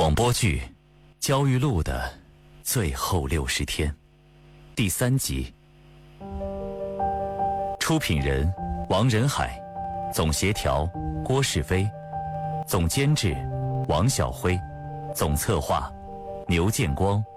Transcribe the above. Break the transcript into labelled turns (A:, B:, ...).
A: 广播剧《焦裕禄的最后60天》第3集。出品人王仁海，总协调郭世飞，总监制王晓辉，总策划牛建光、